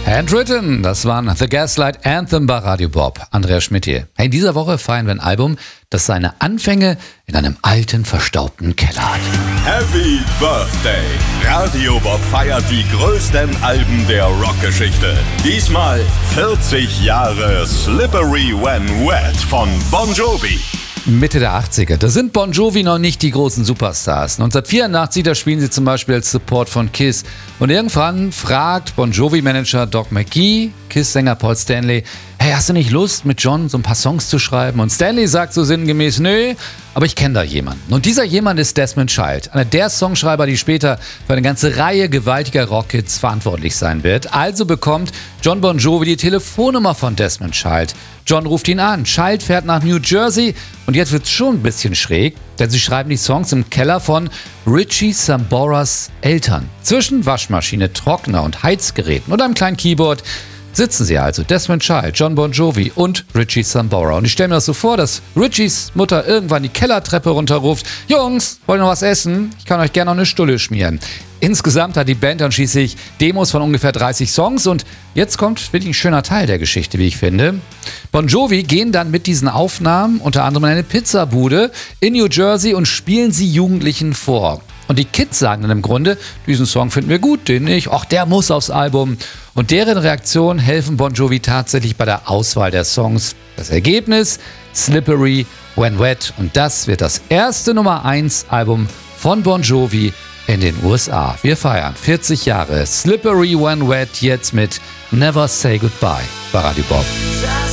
Handwritten, das waren The Gaslight Anthem bei Radio Bob. Andreas Schmidt hier. Hey, in dieser Woche feiern wir ein Album, das seine Anfänge in einem alten, verstaubten Keller hat. Happy Birthday! Radio Bob feiert die größten Alben der Rockgeschichte. Diesmal 40 Jahre Slippery When Wet von Bon Jovi. Mitte der 80er. Da sind Bon Jovi noch nicht die großen Superstars. 1984, da spielen sie zum Beispiel als Support von Kiss. Und irgendwann fragt Bon Jovi-Manager Doc McGhee, Kiss-Sänger Paul Stanley, hey, hast du nicht Lust, mit John so ein paar Songs zu schreiben? Und Stanley sagt so sinngemäß, nö, aber ich kenne da jemanden. Und dieser jemand ist Desmond Child, einer der Songschreiber, die später für eine ganze Reihe gewaltiger Rockhits verantwortlich sein wird. Also bekommt John Bon Jovi die Telefonnummer von Desmond Child. John ruft ihn an, Child fährt nach New Jersey und jetzt wird's schon ein bisschen schräg, denn sie schreiben die Songs im Keller von Richie Samboras Eltern. Zwischen Waschmaschine, Trockner und Heizgeräten und einem kleinen Keyboard sitzen sie also, Desmond Child, John Bon Jovi und Richie Sambora. Und ich stelle mir das so vor, dass Richies Mutter irgendwann die Kellertreppe runterruft, Jungs, wollt ihr noch was essen? Ich kann euch gerne noch eine Stulle schmieren. Insgesamt hat die Band dann schließlich Demos von ungefähr 30 Songs und jetzt kommt wirklich ein schöner Teil der Geschichte, wie ich finde. Bon Jovi gehen dann mit diesen Aufnahmen unter anderem in eine Pizzabude in New Jersey und spielen sie Jugendlichen vor. Und die Kids sagen dann im Grunde, diesen Song finden wir gut, den nicht, ach, der muss aufs Album. Und deren Reaktionen helfen Bon Jovi tatsächlich bei der Auswahl der Songs. Das Ergebnis, Slippery When Wet. Und das wird das erste Nummer 1 Album von Bon Jovi in den USA. Wir feiern 40 Jahre Slippery When Wet jetzt mit Never Say Goodbye bei Radio Bob.